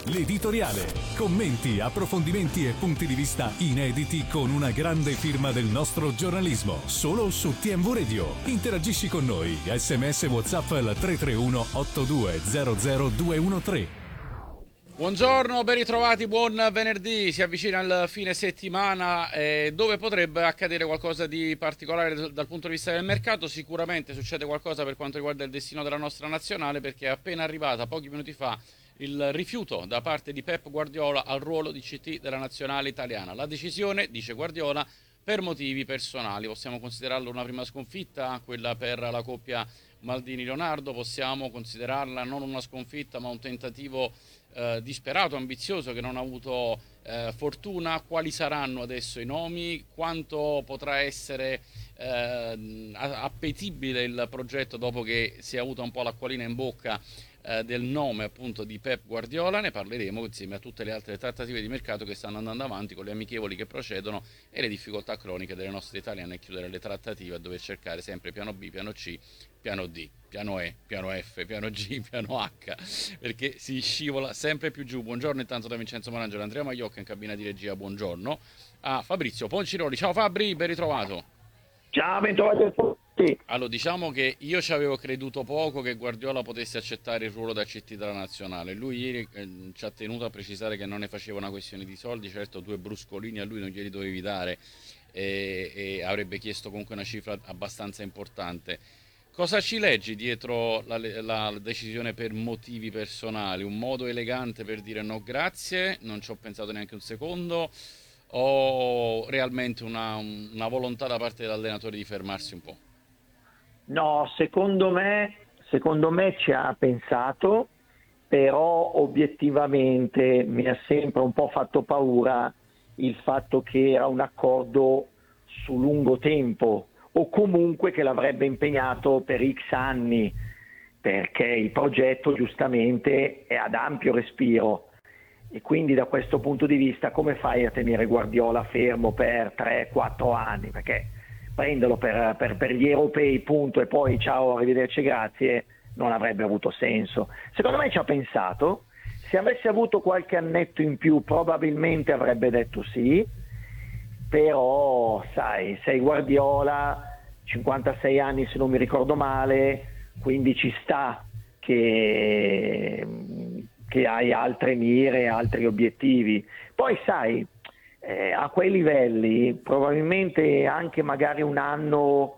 l'editoriale. Commenti, approfondimenti e punti di vista inediti con una grande firma del nostro giornalismo. Solo su TMV Radio. Interagisci con noi. SMS WhatsApp al 331 8200 213. Buongiorno, ben ritrovati, buon venerdì. Si avvicina il fine settimana dove potrebbe accadere qualcosa di particolare dal punto di vista del mercato. Sicuramente succede qualcosa per quanto riguarda il destino della nostra nazionale, perché è appena arrivata pochi minuti fa il rifiuto da parte di Pep Guardiola al ruolo di CT della nazionale italiana. La decisione, dice Guardiola, per motivi personali. Possiamo considerarlo una prima sconfitta, quella per la coppia Maldini-Leonardo. Possiamo considerarla non una sconfitta ma un tentativo disperato, ambizioso, che non ha avuto fortuna. Quali saranno adesso i nomi? Quanto potrà essere appetibile il progetto dopo che si è avuta un po' l'acquolina in bocca del nome appunto di Pep Guardiola? Ne parleremo insieme a tutte le altre trattative di mercato che stanno andando avanti, con le amichevoli che procedono e le difficoltà croniche delle nostre italiane a chiudere le trattative, a dover cercare sempre piano B, piano C, piano D, piano E, piano F, piano G, piano H, perché si scivola sempre più giù. Buongiorno intanto da Vincenzo Marangelo, Andrea Magliocca in cabina di regia, buongiorno a Fabrizio Ponciroli. Ciao Fabri, ben ritrovato. Ciao, bentrovati a tutti. Allora, diciamo che io ci avevo creduto poco che Guardiola potesse accettare il ruolo da CT della nazionale. Lui ieri ci ha tenuto a precisare che non ne faceva una questione di soldi. Certo, 2 bruscolini a lui non glieli dovevi dare e avrebbe chiesto comunque una cifra abbastanza importante. Cosa ci leggi dietro la decisione per motivi personali? Un modo elegante per dire no grazie, non ci ho pensato neanche un secondo, o realmente una volontà da parte dell'allenatore di fermarsi un po'? No, secondo me ci ha pensato, però obiettivamente mi ha sempre un po' fatto paura il fatto che era un accordo su lungo tempo, o comunque che l'avrebbe impegnato per X anni, perché il progetto giustamente è ad ampio respiro. E quindi da questo punto di vista come fai a tenere Guardiola fermo per 3-4 anni? Perché prenderlo per gli europei punto e poi ciao, arrivederci, grazie, non avrebbe avuto senso. Secondo me ci ha pensato, se avesse avuto qualche annetto in più probabilmente avrebbe detto sì, però sai, sei Guardiola, 56 anni se non mi ricordo male, quindi ci sta che hai altre mire, altri obiettivi. Poi sai, a quei livelli probabilmente anche magari un anno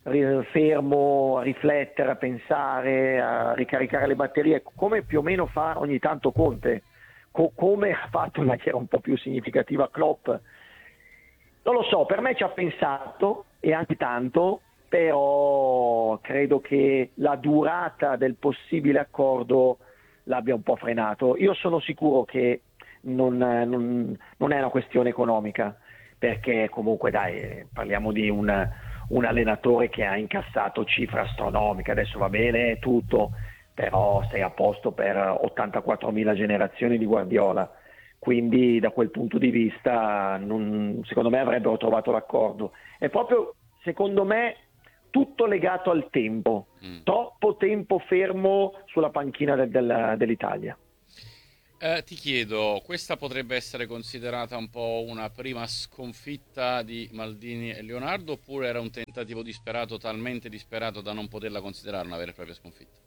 fermo a riflettere, a pensare, a ricaricare le batterie, come più o meno fa ogni tanto Conte, come ha fatto in maniera un po' più significativa Klopp. Non lo so, per me ci ha pensato e anche tanto, però credo che la durata del possibile accordo l'abbia un po' frenato. Io sono sicuro che non è una questione economica, perché comunque dai, parliamo di un allenatore che ha incassato cifre astronomiche, adesso va bene tutto, però sei a posto per 84.000 generazioni di Guardiola, quindi da quel punto di vista secondo me avrebbero trovato l'accordo. È proprio, secondo me, tutto legato al tempo, troppo tempo fermo sulla panchina dell'Italia. Ti chiedo, questa potrebbe essere considerata un po' una prima sconfitta di Maldini e Leonardo, oppure era un tentativo disperato, talmente disperato da non poterla considerare una vera e propria sconfitta?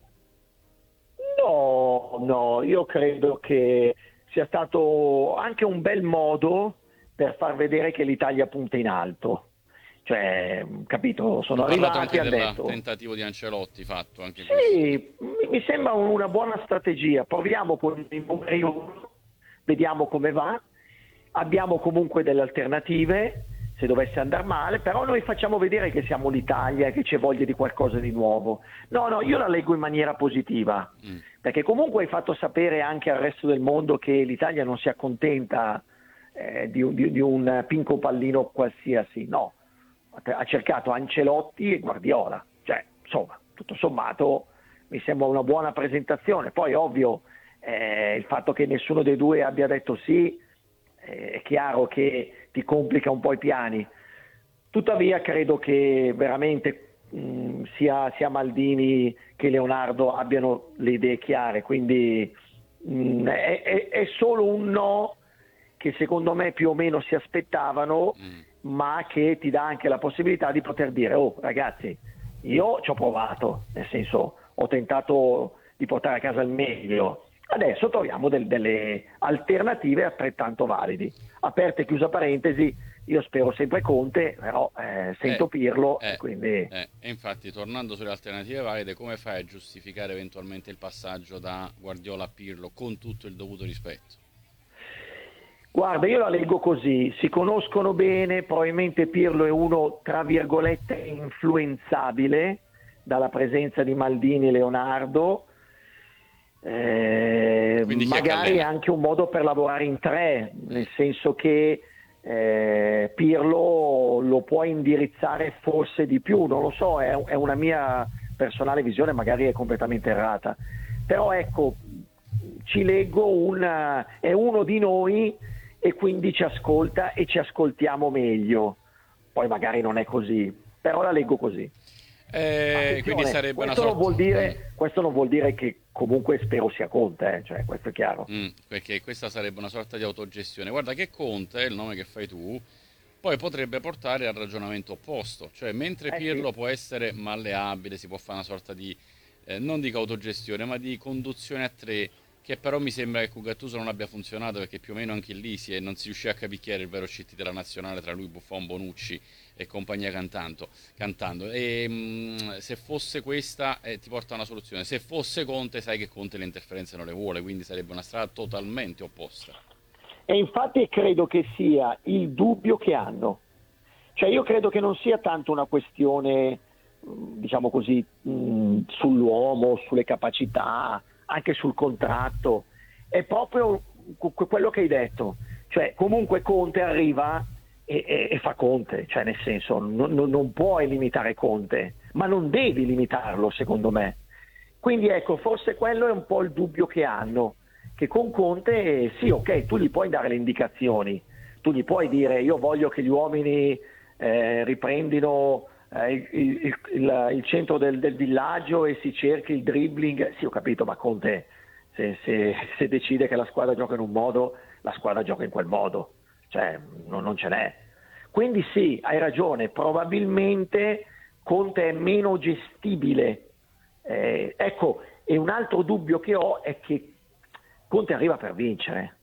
No, io credo che sia stato anche un bel modo per far vedere che l'Italia punta in alto. Cioè, capito, sono arrivati e hanno detto... tentativo di Ancelotti fatto anche sì, mi sembra una buona strategia. Proviamo con i numeri 1, vediamo come va. Abbiamo comunque delle alternative se dovesse andare male, però noi facciamo vedere che siamo l'Italia e che c'è voglia di qualcosa di nuovo. No, io la leggo in maniera positiva, perché comunque hai fatto sapere anche al resto del mondo che l'Italia non si accontenta di un pinco pallino qualsiasi, no. Ha cercato Ancelotti e Guardiola, cioè insomma tutto sommato mi sembra una buona presentazione. Poi ovvio il fatto che nessuno dei due abbia detto sì è chiaro che ti complica un po' i piani, tuttavia credo che veramente sia Maldini che Leonardo abbiano le idee chiare, quindi è solo un no che secondo me più o meno si aspettavano, ma che ti dà anche la possibilità di poter dire: oh ragazzi, io ci ho provato, nel senso, ho tentato di portare a casa il meglio, adesso troviamo delle alternative altrettanto validi. Aperta e chiusa parentesi, io spero sempre Conte, però sento Pirlo, quindi... E infatti, tornando sulle alternative valide, come fai a giustificare eventualmente il passaggio da Guardiola a Pirlo, con tutto il dovuto rispetto? Guarda, io la leggo così: si conoscono bene, probabilmente Pirlo è uno, tra virgolette, influenzabile dalla presenza di Maldini e Leonardo, magari è anche un modo per lavorare in tre, nel senso che Pirlo lo può indirizzare forse di più, non lo so, è una mia personale visione, magari è completamente errata, però ecco, ci leggo è uno di noi e quindi ci ascolta e ci ascoltiamo meglio. Poi magari non è così, però la leggo così. Quindi sarebbe questo una sorta... questo non vuol dire che comunque spero sia Conte, cioè questo è chiaro. Perché questa sarebbe una sorta di autogestione. Guarda che Conte, il nome che fai tu, poi potrebbe portare al ragionamento opposto, cioè mentre Pirlo può essere malleabile, si può fare una sorta di, non dico autogestione, ma di conduzione a tre, che però mi sembra che con Gattuso non abbia funzionato, perché più o meno anche lì non si riusciva a capire chi era il vero CT della nazionale tra lui, Buffon, Bonucci e compagnia cantando. E se fosse questa ti porta a una soluzione, se fosse Conte sai che Conte le interferenze non le vuole, quindi sarebbe una strada totalmente opposta. E infatti credo che sia il dubbio che hanno, cioè io credo che non sia tanto una questione, diciamo così, sull'uomo, sulle capacità, anche sul contratto, è proprio quello che hai detto, cioè comunque Conte arriva e fa Conte, cioè nel senso non puoi limitare Conte, ma non devi limitarlo secondo me, quindi ecco, forse quello è un po' il dubbio che hanno, che con Conte sì, ok, tu gli puoi dare le indicazioni, tu gli puoi dire: io voglio che gli uomini riprendino il centro del villaggio e si cerchi il dribbling, sì ho capito, ma Conte se decide che la squadra gioca in un modo, la squadra gioca in quel modo, cioè non ce n'è. Quindi sì, hai ragione, probabilmente Conte è meno gestibile, ecco, e un altro dubbio che ho è che Conte arriva per vincere.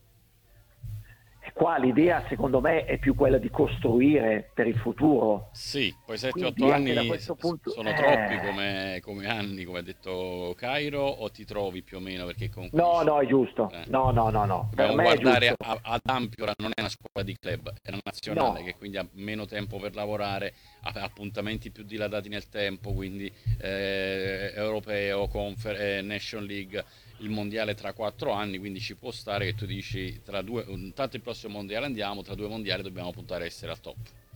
Qua l'idea secondo me è più quella di costruire per il futuro. Sì, poi 7-8 anni sono troppi come anni, come ha detto Cairo, o ti trovi più o meno? Perché comunque no, è giusto. No. Dobbiamo guardare ad ampio, non è una squadra di club, è una nazionale che quindi ha meno tempo per lavorare, ha appuntamenti più dilatati nel tempo, quindi europeo, Nation League, il mondiale tra 4 anni, quindi ci può stare che tu dici tanto il prossimo mondiale andiamo, tra 2 mondiali dobbiamo puntare a essere al top.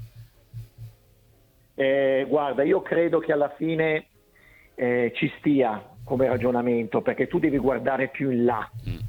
Guarda, io credo che alla fine ci stia come ragionamento, perché tu devi guardare più in là,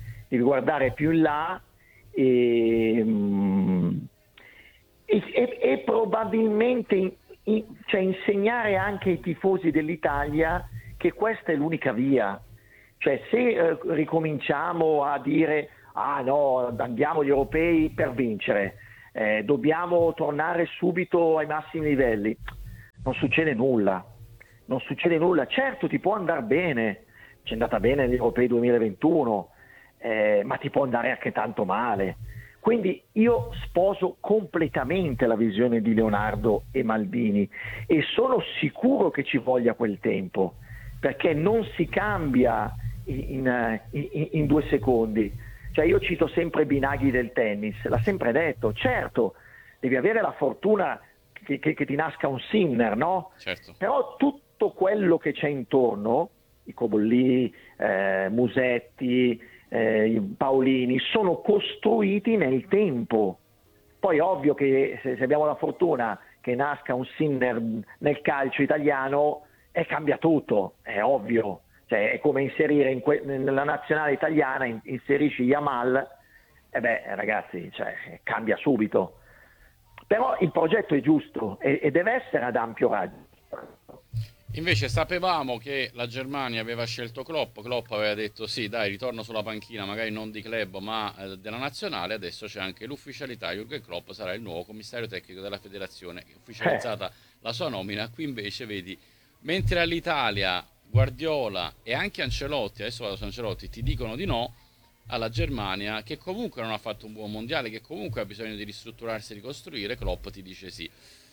e probabilmente cioè insegnare anche ai tifosi dell'Italia che questa è l'unica via. Cioè se ricominciamo a dire no, andiamo agli europei per vincere, dobbiamo tornare subito ai massimi livelli, non succede nulla, certo ti può andare bene, ci è andata bene negli europei 2021, ma ti può andare anche tanto male, quindi io sposo completamente la visione di Leonardo e Maldini e sono sicuro che ci voglia quel tempo, perché non si cambia in 2 secondi. Cioè io cito sempre Binaghi del tennis, l'ha sempre detto, certo devi avere la fortuna che ti nasca un Sinner, no? Certo. Però tutto quello che c'è intorno, i Cobolli, Musetti, i Paolini, sono costruiti nel tempo. Poi ovvio che se abbiamo la fortuna che nasca un Sinner nel calcio italiano, cambia tutto, è ovvio. Cioè, è come inserire nella nazionale italiana, inserisci Yamal, ragazzi, cioè, cambia subito. Però il progetto è giusto e deve essere ad ampio raggio. Invece sapevamo che la Germania aveva scelto Klopp aveva detto sì, dai, ritorno sulla panchina, magari non di club ma della nazionale. Adesso c'è anche l'ufficialità, Jürgen Klopp sarà il nuovo commissario tecnico della federazione, ufficializzata la sua nomina. Qui invece vedi, mentre all'Italia Guardiola e anche Ancelotti, adesso vado su Ancelotti, ti dicono di no, alla Germania, che comunque non ha fatto un buon mondiale, che comunque ha bisogno di ristrutturarsi e ricostruire, Klopp ti dice sì.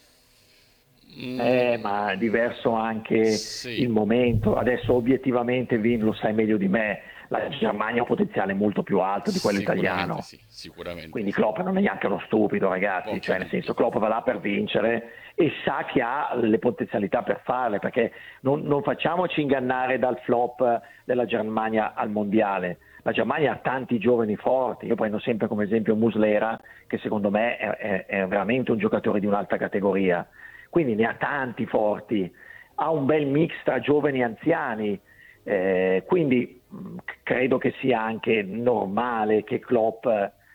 Ma è diverso anche Sì, il momento. Adesso obiettivamente Vin lo sai meglio di me, la Germania ha un potenziale molto più alto di quello sicuramente italiano. sì, sicuramente Quindi sì. Klopp non è neanche uno stupido, ragazzi, Pochi cioè nel dubbi. senso Klopp va là per vincere e sa che ha le potenzialità per farle, perché non facciamoci ingannare dal flop della Germania al mondiale. La Germania ha tanti giovani forti, io prendo sempre come esempio Muslera, che secondo me è veramente un giocatore di un'alta categoria, quindi ne ha tanti forti, ha un bel mix tra giovani e anziani, quindi credo che sia anche normale che Klopp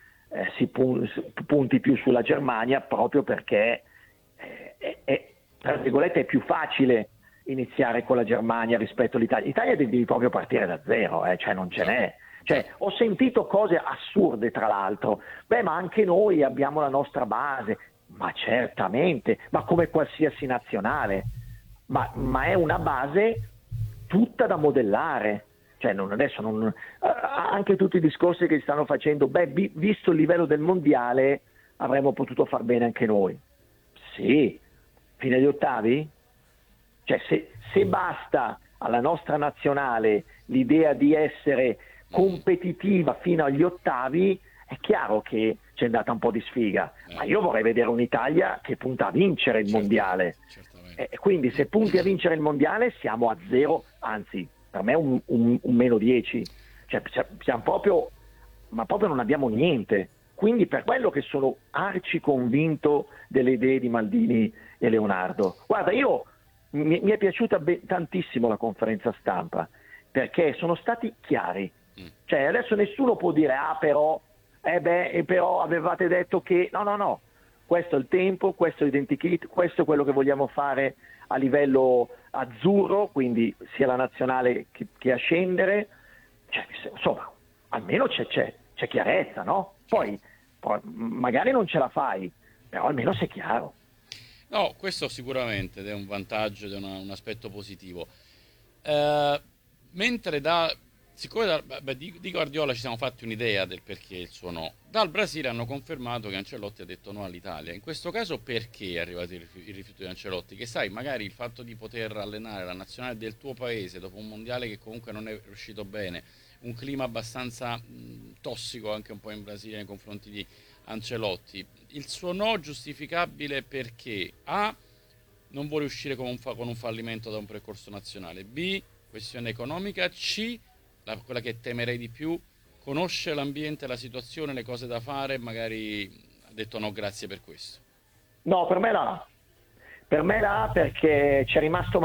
punti più sulla Germania proprio perché tra virgolette è più facile iniziare con la Germania rispetto all'Italia. L'Italia devi proprio partire da zero, cioè non ce n'è. Cioè, ho sentito cose assurde tra l'altro, ma anche noi abbiamo la nostra base, ma certamente, ma come qualsiasi nazionale, ma è una base tutta da modellare. Cioè, anche tutti i discorsi che si stanno facendo, visto il livello del mondiale avremmo potuto far bene anche noi. Sì, fino agli ottavi? Cioè, se basta alla nostra nazionale l'idea di essere competitiva fino agli ottavi, è chiaro che c'è andata un po' di sfiga, ma io vorrei vedere un'Italia che punta a vincere il mondiale. Quindi se punti a vincere il mondiale siamo a zero, anzi per me un meno 10, cioè siamo proprio, ma proprio non abbiamo niente. Quindi per quello che sono arci convinto delle idee di Maldini e Leonardo. Guarda, mi è piaciuta tantissimo la conferenza stampa, perché sono stati chiari. Cioè adesso nessuno può dire però avevate detto che no, questo è il tempo, questo è l'identikit, questo è quello che vogliamo fare a livello azzurro, quindi sia la nazionale che a scendere, cioè, insomma almeno c'è chiarezza, no? Poi magari non ce la fai, però almeno sei chiaro. No, questo sicuramente ed è un vantaggio ed è un aspetto positivo. Mentre siccome di Guardiola ci siamo fatti un'idea del perché il suo no, dal Brasile hanno confermato che Ancelotti ha detto no all'Italia. In questo caso perché è arrivato il rifiuto di Ancelotti? Che sai, magari il fatto di poter allenare la nazionale del tuo paese dopo un mondiale che comunque non è riuscito bene, un clima abbastanza tossico anche un po' in Brasile nei confronti di Ancelotti, il suo no giustificabile perché A, non vuole uscire con un fallimento da un percorso nazionale, B, questione economica, C, quella che temerei di più, conosce l'ambiente, la situazione, le cose da fare, magari ha detto no grazie per questo. No, per me la A perché c'è rimasto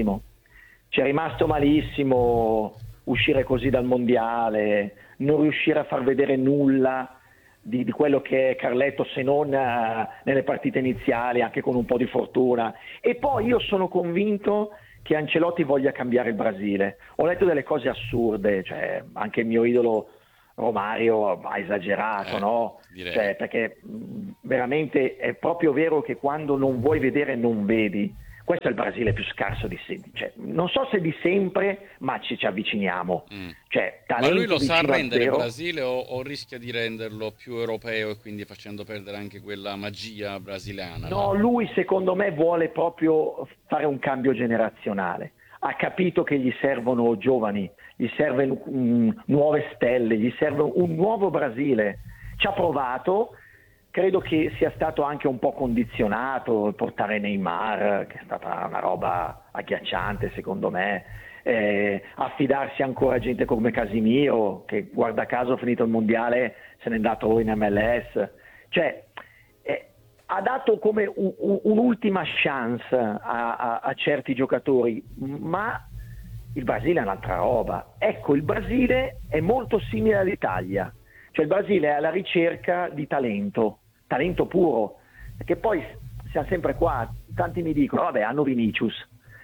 malissimo uscire così dal mondiale, non riuscire a far vedere nulla di quello che è Carletto, se non nelle partite iniziali, anche con un po' di fortuna. E poi io sono convinto che Ancelotti voglia cambiare il Brasile. Ho letto delle cose assurde, cioè anche il mio idolo Romario ha esagerato, no? Cioè, perché veramente è proprio vero che quando non vuoi vedere non vedi. Questo è il Brasile più scarso di sempre, cioè, non so se di sempre, ma ci avviciniamo. Cioè, ma lui lo sa rendere il zero. Brasile o rischia di renderlo più europeo e quindi facendo perdere anche quella magia brasiliana? No, lui secondo me vuole proprio fare un cambio generazionale. Ha capito che gli servono giovani, gli serve nuove stelle, gli serve un nuovo Brasile. Ci ha provato. Credo che sia stato anche un po' condizionato il portare Neymar, che è stata una roba agghiacciante secondo me, affidarsi ancora a gente come Casimiro, che guarda caso finito il mondiale se n'è andato in MLS. Cioè, ha dato come un'ultima chance a certi giocatori, ma il Brasile è un'altra roba. Ecco, il Brasile è molto simile all'Italia, cioè il Brasile è alla ricerca di talento puro, perché poi siamo sempre qua, tanti mi dicono vabbè hanno Vinicius,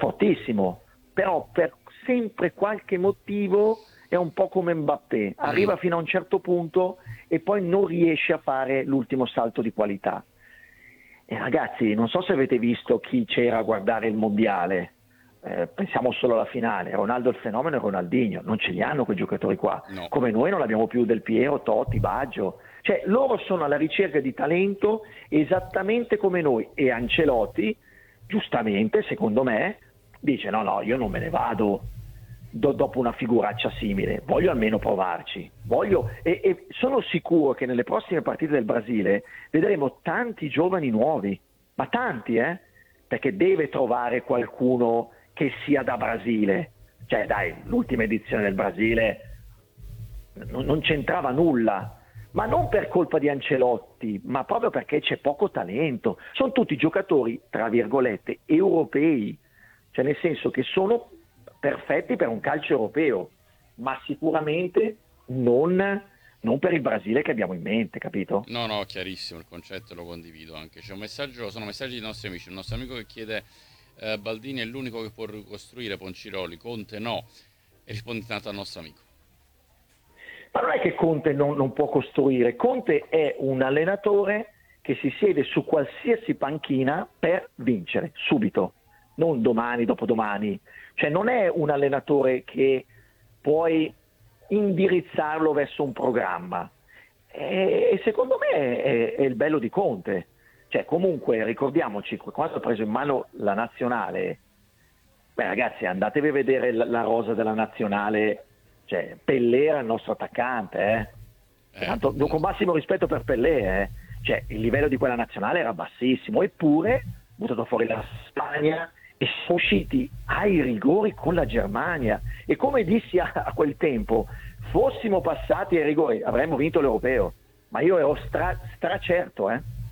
fortissimo, però per sempre qualche motivo è un po' come Mbappé, arriva fino a un certo punto e poi non riesce a fare l'ultimo salto di qualità. E ragazzi, non so se avete visto chi c'era a guardare il mondiale, pensiamo solo alla finale, Ronaldo il fenomeno e Ronaldinho, non ce li hanno quei giocatori qua, No. come noi non abbiamo più Del Piero, Totti, Baggio, cioè loro sono alla ricerca di talento esattamente come noi, e Ancelotti, giustamente secondo me, dice no, io non me ne vado dopo una figuraccia simile, voglio almeno provarci, e sono sicuro che nelle prossime partite del Brasile vedremo tanti giovani nuovi, ma tanti, perché deve trovare qualcuno che sia da Brasile. Cioè dai, l'ultima edizione del Brasile non c'entrava nulla, ma non per colpa di Ancelotti, ma proprio perché c'è poco talento. Sono tutti giocatori, tra virgolette, europei, cioè nel senso che sono perfetti per un calcio europeo, ma sicuramente non per il Brasile che abbiamo in mente, capito? No, chiarissimo, il concetto lo condivido anche. C'è un messaggio, sono messaggi dei nostri amici. Il nostro amico che chiede: Baldini è l'unico che può ricostruire Ponciroli, Conte no. E risponde tanto al nostro amico. Ma non è che Conte non può costruire, Conte è un allenatore che si siede su qualsiasi panchina per vincere, subito, non domani, dopodomani. Cioè non è un allenatore che puoi indirizzarlo verso un programma. E secondo me è il bello di Conte. Cioè comunque ricordiamoci, quando ha preso in mano la nazionale, beh ragazzi, andatevi a vedere la rosa della nazionale, cioè Pellè era il nostro attaccante, Tanto, con massimo rispetto per Pellè, cioè il livello di quella nazionale era bassissimo, eppure ha buttato fuori la Spagna e sono usciti ai rigori con la Germania, e come dissi a quel tempo, fossimo passati ai rigori avremmo vinto l'Europeo, ma io ero stracerto,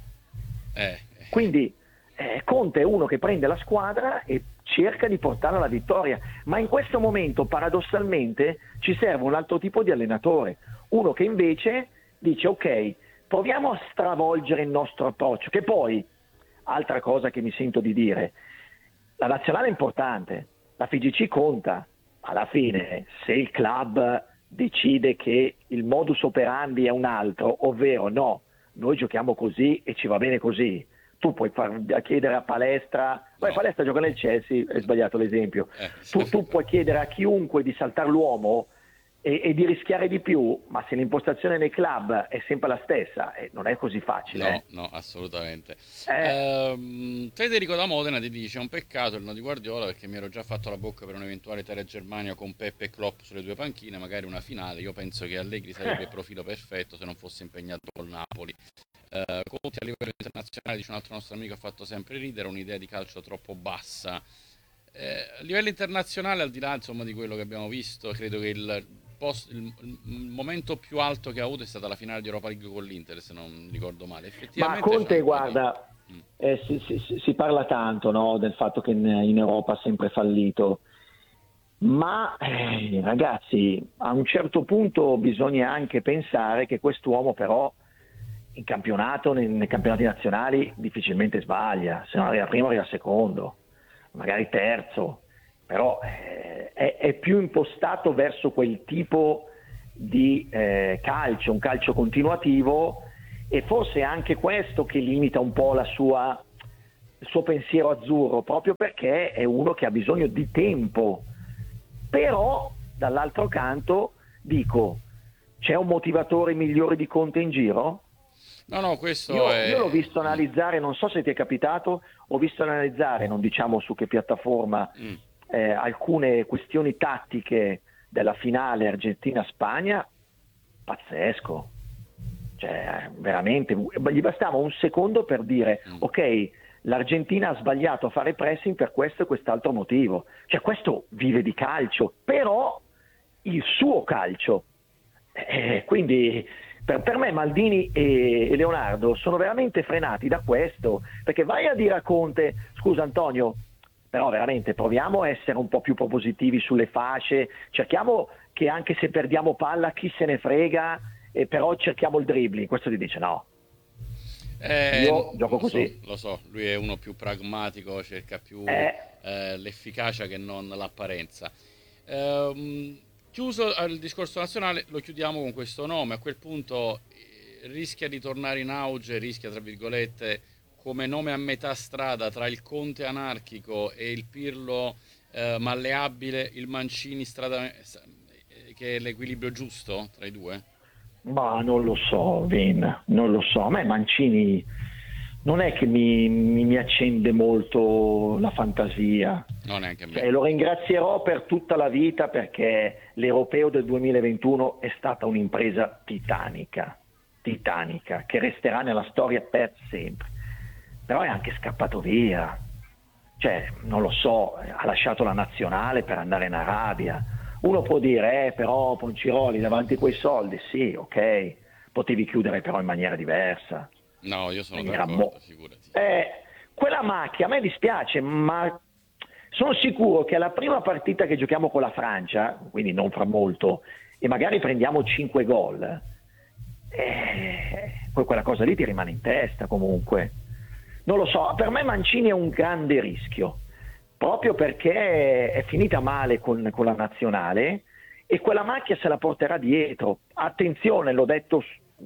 Quindi Conte è uno che prende la squadra e cerca di portarla alla vittoria, ma in questo momento paradossalmente ci serve un altro tipo di allenatore, uno che invece dice ok, proviamo a stravolgere il nostro approccio, che poi, altra cosa che mi sento di dire, la nazionale è importante, la FIGC conta, alla fine se il club decide che il modus operandi è un altro, ovvero no, noi giochiamo così e ci va bene così, tu puoi chiedere a Palestra, Palestra gioca nel Chelsea, è sbagliato l'esempio, tu puoi chiedere a chiunque di saltare l'uomo e di rischiare di più, ma se l'impostazione nei club è sempre la stessa, non è così facile. No, assolutamente. Federico da Modena ti dice: è un peccato il no di Guardiola, perché mi ero già fatto la bocca per un'eventuale Italia-Germania con Peppe e Klopp sulle due panchine, magari una finale. Io penso che Allegri sarebbe il profilo perfetto se non fosse impegnato col Napoli. Conte a livello internazionale, dice un altro nostro amico, ha fatto sempre ridere, un'idea di calcio troppo bassa. A livello internazionale, al di là insomma di quello che abbiamo visto, credo che il momento più alto che ha avuto è stata la finale di Europa League con l'Inter, se non ricordo male. Effettivamente, ma Conte, guarda, si parla tanto, no, del fatto che in Europa ha sempre fallito, ma ragazzi, a un certo punto bisogna anche pensare che quest'uomo però in campionato, nei campionati nazionali difficilmente sbaglia, se non arriva primo arriva secondo, magari terzo, però è più impostato verso quel tipo di calcio, un calcio continuativo, e forse è anche questo che limita un po' il suo pensiero azzurro, proprio perché è uno che ha bisogno di tempo. Però dall'altro canto dico, c'è un motivatore migliore di Conte in giro? No, questo io l'ho visto analizzare, non so se ti è capitato, ho visto analizzare, non diciamo su che piattaforma, alcune questioni tattiche della finale Argentina-Spagna, pazzesco, cioè veramente, gli bastava un secondo per dire ok, l'Argentina ha sbagliato a fare pressing per questo e quest'altro motivo, cioè questo vive di calcio, però il suo calcio, quindi per me Maldini e Leonardo sono veramente frenati da questo, perché vai a dire a Conte, scusa Antonio, però veramente proviamo a essere un po' più propositivi sulle fasce, cerchiamo che anche se perdiamo palla chi se ne frega, però cerchiamo il dribbling. Questo ti dice no. Io gioco così. Lo so, lui è uno più pragmatico, cerca più l'efficacia che non l'apparenza. Chiuso il discorso nazionale, lo chiudiamo con questo nome. A quel punto rischia di tornare in auge, rischia tra virgolette, come nome a metà strada tra il Conte anarchico e il Pirlo malleabile, il Mancini che è l'equilibrio giusto tra i due? Ma non lo so, Vin, non lo so. A me Mancini non è che mi accende molto la fantasia. No, neanche a me. Cioè, lo ringrazierò per tutta la vita perché l'Europeo del 2021 è stata un'impresa titanica, che resterà nella storia per sempre. Però è anche scappato via. Cioè, non lo so, ha lasciato la nazionale per andare in Arabia. Uno può dire, però Ponciroli davanti a quei soldi, sì, ok, potevi chiudere però in maniera diversa. No, io sono d'accordo, figurati. Quella macchia, a me dispiace, ma sono sicuro che alla prima partita che giochiamo con la Francia, quindi non fra molto, e magari prendiamo 5 gol, poi quella cosa lì ti rimane in testa comunque. Non lo so, per me Mancini è un grande rischio, proprio perché è finita male con la nazionale e quella macchia se la porterà dietro. Attenzione, l'ho detto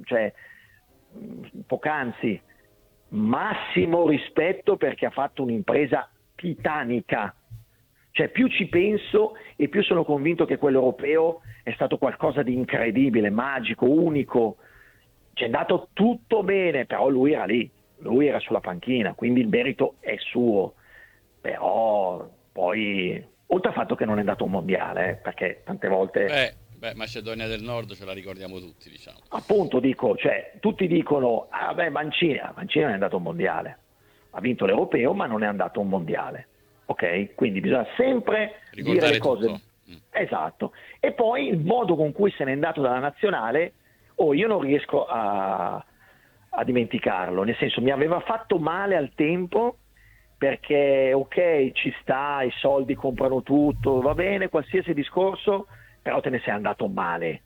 poc'anzi, massimo rispetto perché ha fatto un'impresa titanica. Cioè più ci penso e più sono convinto che quello europeo è stato qualcosa di incredibile, magico, unico. C'è andato tutto bene, però lui era lì, lui era sulla panchina, quindi il merito è suo. Però poi, oltre al fatto che non è andato a un mondiale, perché tante volte... Macedonia del Nord ce la ricordiamo tutti, diciamo. Appunto dico, cioè, tutti dicono, Mancini non è andato a un mondiale. Ha vinto l'Europeo, ma non è andato a un mondiale. Ok? Quindi bisogna sempre ricordare dire le cose. Tutto. Esatto. E poi il modo con cui se n'è andato dalla nazionale, io non riesco a dimenticarlo. Nel senso, mi aveva fatto male al tempo, perché ok, ci sta, i soldi comprano tutto, va bene, qualsiasi discorso, però te ne sei andato male,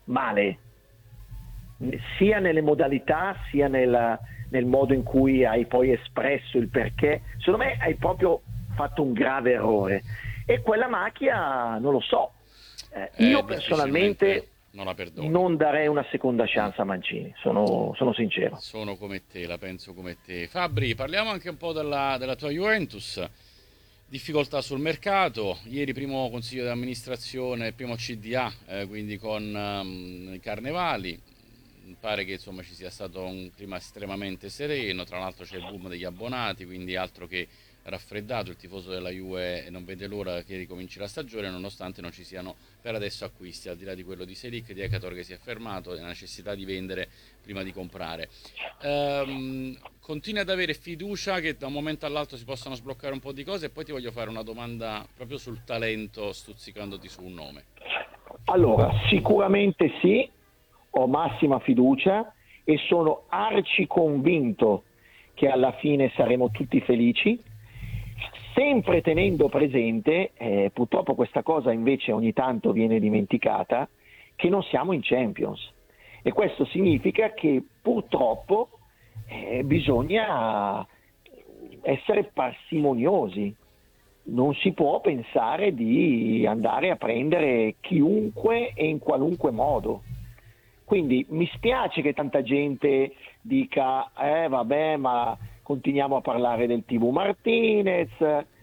sia nelle modalità sia nel modo in cui hai poi espresso il perché. Secondo me hai proprio fatto un grave errore e quella macchia non lo so, io personalmente non la perdono. Non darei una seconda chance a Mancini, sono sincero. Sono come te, la penso come te. Fabri, parliamo anche un po' della tua Juventus. Difficoltà sul mercato. Ieri primo consiglio di amministrazione, primo CDA, quindi con i carnevali. Pare che insomma ci sia stato un clima estremamente sereno. Tra l'altro c'è il boom degli abbonati, quindi altro che raffreddato. Il tifoso della Juve non vede l'ora che ricominci la stagione, nonostante non ci siano per adesso acquisti, al di là di quello di Selic, di Ekator che si è fermato e la necessità di vendere prima di comprare. Continui ad avere fiducia che da un momento all'altro si possano sbloccare un po' di cose, e poi ti voglio fare una domanda proprio sul talento, stuzzicandoti su un nome. Allora, sicuramente sì, ho massima fiducia e sono arci convinto che alla fine saremo tutti felici, sempre tenendo presente, purtroppo questa cosa invece ogni tanto viene dimenticata, che non siamo in Champions, e questo significa che purtroppo bisogna essere parsimoniosi, non si può pensare di andare a prendere chiunque e in qualunque modo. Quindi mi spiace che tanta gente dica vabbè, ma continuiamo a parlare del TV Martinez,